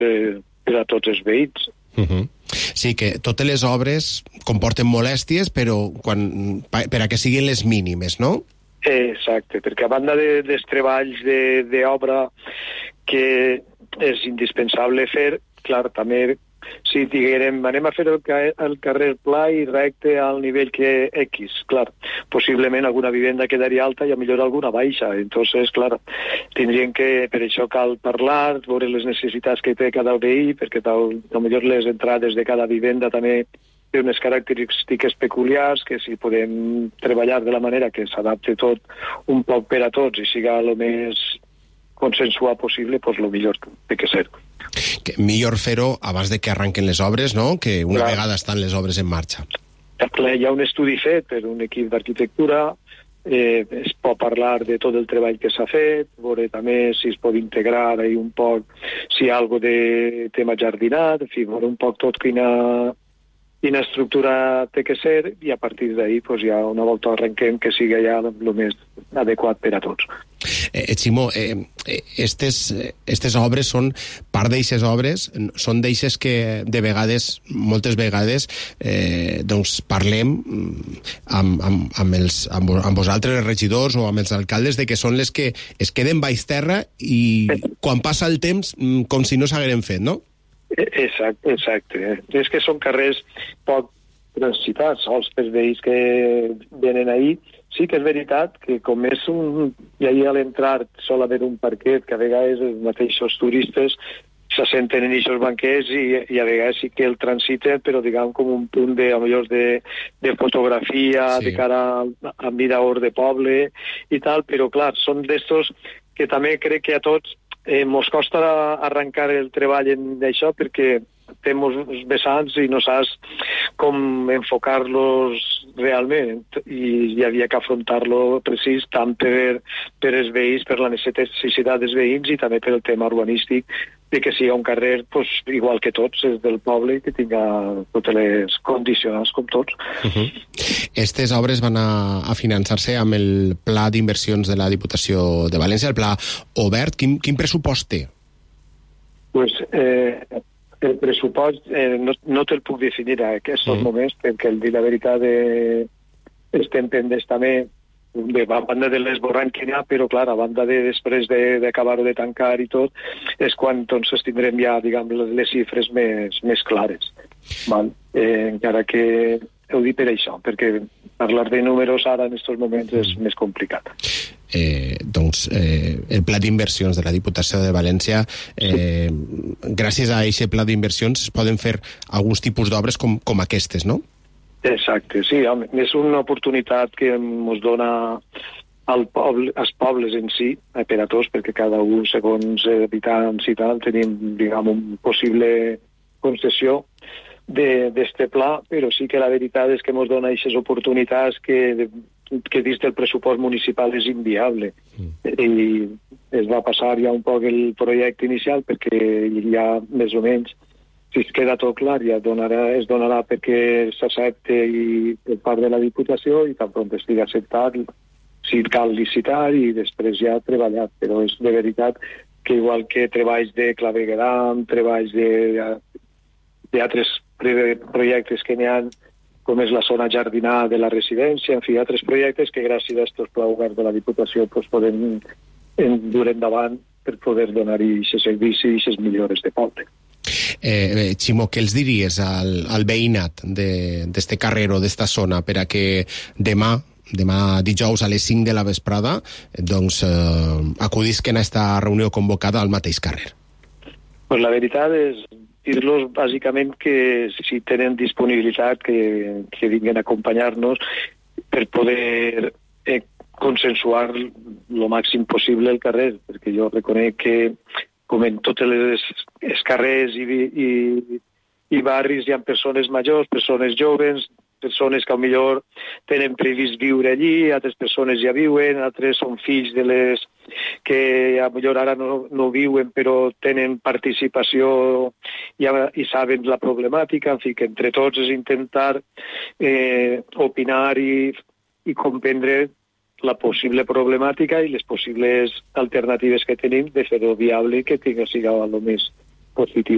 per a tots els veïns. Sí, que totes les obres comporten molèsties, però per a que siguin les mínimes, no? Exacte, perquè a banda dels treballs d'obra que és indispensable fer, clar, també si diguem, anem a fer el carrer pla i recte al nivell que X, clar, possiblement alguna vivenda quedaria alta i a millor alguna baixa, entonces, clar, tindrien que, per això cal parlar, veure les necessitats que té cada veí, perquè potser les entrades de cada vivenda també té unes característiques peculiars que si podem treballar de la manera que s'adapte tot un poc per a tots i siga el més consensuat possible, doncs el millor té que ser. Que millor fer-ho abans de que arranquen les obres, no?, que una vegada estan les obres en marxa. Hi ha un estudi fet per un equip d'arquitectura, es pot parlar de tot el treball que s'ha fet, veure també si es pot integrar ahí un poc, si hi ha alguna de tema jardinat, en fi, veure un poc tot quina estructura té que ser i a partir d'ahí pues, ja una volta arrenquem que sigui ja el més adequat per a tots. Ximo, estes obres són, part d'eixes obres, són d'eixes que de vegades, moltes vegades, doncs parlem amb vosaltres, els regidors o amb els alcaldes, de que són les que es queden baix terra i quan passa el temps com si no s'hagueren fet, no? Exacte. És que són carrers poc transitats, sols pels veïns que venen ahir. Sí que és veritat que com és i ahir a l'entrar sol haver un parquet que a vegades els mateixos turistes s'assenten en aquests banquets i a vegades sí que el transiten, però diguem com un punt de fotografia, sí, de cara a mirador de poble i tal, però clar, són d'estos que també crec que a tots mos costa arrencar el treball en això perquè té molts vessants i no saps com enfocar-los realment i hi havia que afrontar-lo precís tant per els veïns, per la necessitat dels veïns i també per el tema urbanístic de que sigui un carrer pues, igual que tots, és del poble i que tinga totes les condicions com tots. Estes obres van a finançar-se amb el Pla d'Inversions de la Diputació de València, el Pla obert. Quin pressupost té? Pues, el pressupost no te'l puc definir a aquests moments, perquè el dir la veritat estem pendents també de banda de l'esborrany que hi ha, però clar, a banda després d'acabar-ho de tancar i tot, és quan doncs tindrem ja, diguem, les xifres més clares. Val? Encara que ho dic per això, perquè parlar de números ara en aquests moments és més complicat. Doncs el Pla d'Inversions de la Diputació de València, gràcies a aquest Pla d'Inversions es poden fer alguns tipus d'obres com aquestes, no? Exacte, sí, home, és una oportunitat que ens dona als pobles en si, per a tots, perquè cada un, segons habitants i tal, tenim, diguem, un possible concessió d'este pla, però sí que la veritat és que ens dona aquestes oportunitats que dins del pressupost municipal és inviable. I es va passar ja un poc el projecte inicial perquè ja més o menys si es queda tot clar, ja es donarà perquè s'accepte per part de la Diputació i tan pront estigui acceptat, si cal licitar i després ja treballar. Però és de veritat que igual que treballs de clavegueram, treballs d'altres projectes que n'hi ha, com és la zona jardinada de la residència, en fi, altres projectes que gràcies a aquests plans oberts de la Diputació podem dur endavant per poder donar-hi aquest servici i aquestes millores de poble. Ximo, què els diries al veïnat d'este carrer o d'esta zona per a que demà dijous a les 5 de la vesprada doncs acudisquen a esta reunió convocada al mateix carrer? Pues la veritat és dir-los bàsicament que si tenen disponibilitat que vinguin a acompanyar-nos per poder consensuar el màxim possible el carrer, perquè jo reconec que com en totes les carrers i barris hi ha persones majors, persones joves, persones que potser tenen previst viure allí, altres persones ja viuen, altres són fills de les que potser ara no viuen però tenen participació i saben la problemàtica, en fi, que entre tots és intentar opinar i comprendre la possible problemàtica i les possibles alternatives que tenim de fer-ho viable i que sigui el més positiu